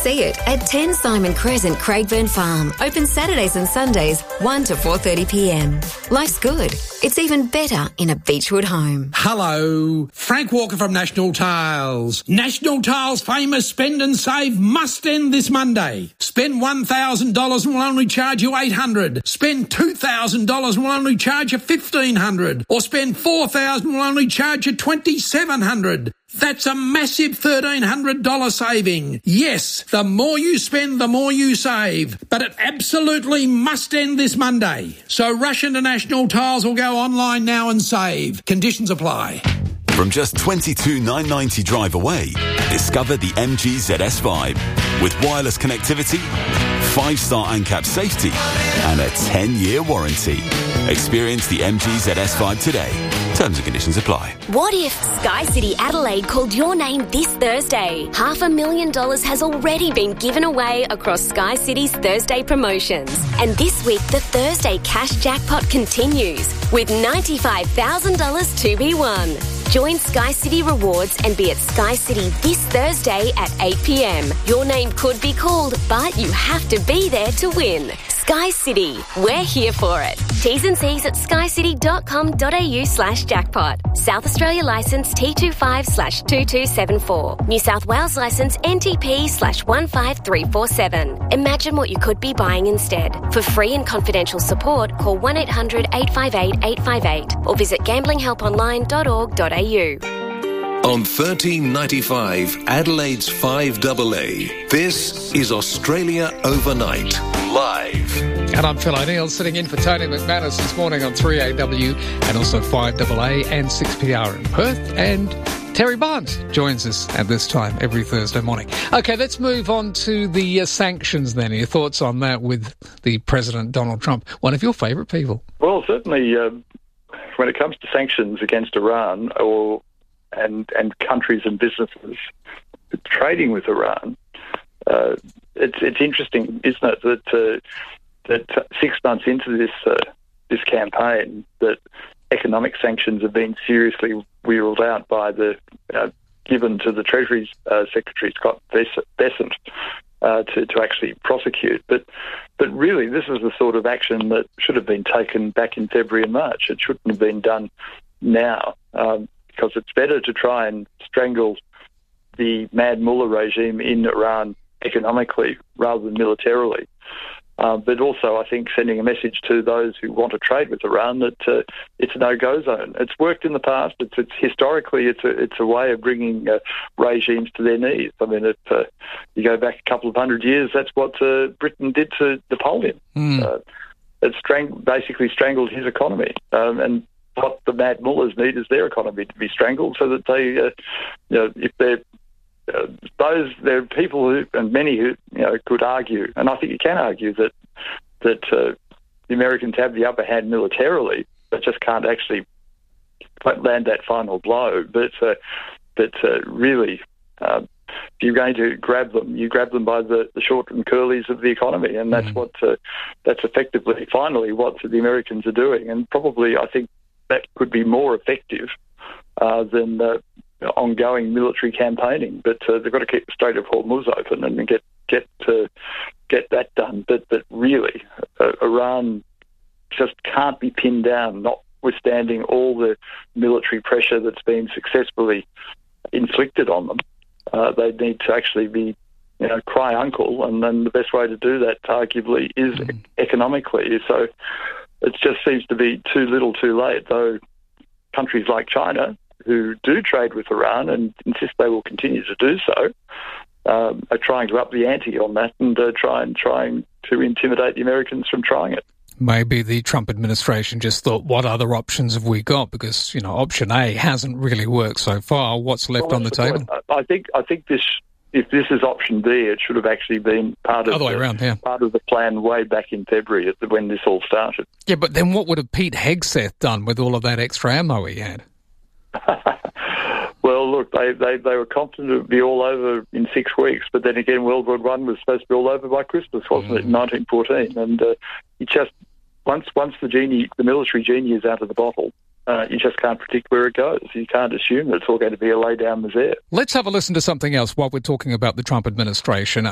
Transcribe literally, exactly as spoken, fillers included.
see it at ten Simon Crescent, Craigburn Farm. Open Saturdays and Sundays, one to four thirty p m. Life's good. It's even better in a Beechwood home. Hello, Frank Walker from National Tiles. National Tiles' famous spend and save must end this Monday. Spend one thousand dollars and we'll only charge you eight hundred dollars. Spend two thousand dollars and we'll only charge you fifteen hundred dollars. Or spend four thousand dollars and we'll only charge you twenty-seven hundred dollars. That's a massive thirteen hundred dollars saving. Yes, the more you spend, the more you save. But it absolutely must end this Monday. So rush into National Tiles or go online now and save. Conditions apply. From just twenty-two thousand nine hundred ninety drive away, discover the M G Z S five. With wireless connectivity, five-star ANCAP safety, and a ten-year warranty. Experience the M G Z S five today. Terms and conditions apply. What if Sky City Adelaide called your name this Thursday? Half a million dollars has already been given away across Sky City's Thursday promotions. And this week, the Thursday cash jackpot continues with ninety-five thousand dollars to be won. Join Sky City Rewards and be at Sky City this Thursday at eight p m. Your name could be called, but you have to be there to win. Sky City, we're here for it. T's and C's at skycity.com.au slash jackpot. South Australia licence T twenty-five slash two two seven four. New South Wales licence N T P slash one five three four seven. Imagine what you could be buying instead. For free and confidential support, call one eight hundred eight five eight eight five eight or visit gambling help online dot org dot a u. On thirteen ninety-five, Adelaide's five A A. This is Australia Overnight, live. And I'm Phil O'Neill, sitting in for Tony McManus this morning on three A W and also five A A and six P R in Perth. And Terry Barnes joins us at this time every Thursday morning. OK, let's move on to the uh, sanctions then. Your thoughts on that with the President Donald Trump, one of your favourite people? Well, certainly uh, when it comes to sanctions against Iran or and and countries and businesses trading with Iran, uh, it's it's interesting, isn't it, that uh, that six months into this uh, this campaign, that economic sanctions have been seriously wheeled out by the uh, given to the Treasury uh, Secretary Scott Bessent uh, to to actually prosecute. But but really, this is the sort of action that should have been taken back in February and March. It shouldn't have been done now. Um, because it's better to try and strangle the Mad Mullah regime in Iran economically rather than militarily. Uh, but also, I think, sending a message to those who want to trade with Iran that uh, it's a no-go zone. It's worked in the past. It's, it's historically, it's a, it's a way of bringing uh, regimes to their knees. I mean, if uh, you go back a couple of hundred years, that's what uh, Britain did to Napoleon. Mm. Uh, it strang- basically strangled his economy. Um, and what the Mad Mullahs need is their economy to be strangled so that they, uh, you know, if they're uh, those, there are people who, and many who, you know, could argue, and I think you can argue that that uh, the Americans have the upper hand militarily, but just can't actually land that final blow. But uh, but uh, really, uh, if you're going to grab them, you grab them by the, the short and curlies of the economy, and that's mm. what uh, that's effectively, finally, what the Americans are doing, and probably, I think, that could be more effective uh, than uh, ongoing military campaigning. But uh, they've got to keep the Strait of Hormuz open and get get uh, get that done. But but really, uh, Iran just can't be pinned down, notwithstanding all the military pressure that's been successfully inflicted on them. Uh, they need to actually be, you know, cry uncle, and then the best way to do that, arguably, is mm. economically. So it just seems to be too little too late, though countries like China, who do trade with Iran and insist they will continue to do so, um, are trying to up the ante on that and uh, try and trying to intimidate the Americans from trying it. Maybe the Trump administration just thought, what other options have we got? Because, you know, option A hasn't really worked so far. What's left well, on the table? I think I think this, if this is option B, it should have actually been part of Other way the, around, yeah. part of the plan way back in February at the, when this all started. Yeah, but then what would have Pete Hegseth done with all of that extra ammo he had? Well, look, they, they, they were confident it would be all over in six weeks, but then again, World War One was supposed to be all over by Christmas, wasn't mm. it, in nineteen fourteen? And uh, you just once once the genie, the military genie, is out of the bottle, uh, you just can't predict where it goes. You can't assume that it's all going to be a lay down misère. Let's have a listen to something else while we're talking about the Trump administration.